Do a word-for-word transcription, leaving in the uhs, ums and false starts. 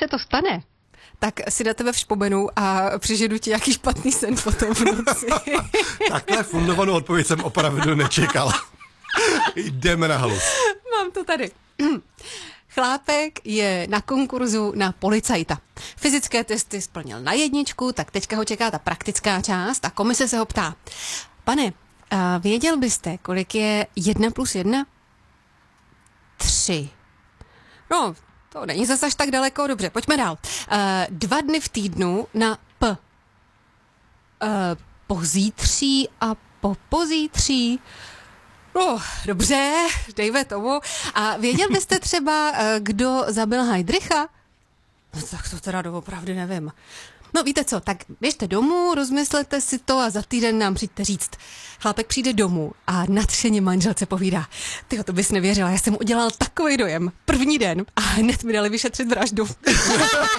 se to stane, tak si na tebe všpomenu a přižedu ti nějaký špatný sen potom v noci. Takhle fundovanou odpověď jsem opravdu nečekala. Jdeme na halus. Mám to tady. Chlápek je na konkurzu na policajta. Fyzické testy splnil na jedničku, tak teďka ho čeká ta praktická část a komise se ho ptá. Pane, a věděl byste, kolik je jedna plus jedna? Tři. No, to není zase až tak daleko, dobře, pojďme dál. Uh, dva dny v týdnu na P. Uh, pozítří a popozítří. No, dobře, dejme tomu. A věděl byste třeba, kdo zabil Heydricha? No tak to teda doopravdy nevím. No víte co, tak běžte domů, rozmyslete si to a za týden nám přijďte říct. Chlápek přijde domů a nadšeně manželce povídá. Tyjo, to bys nevěřila, já jsem udělal takový dojem. První den a hned mi dali vyšetřit vraždu.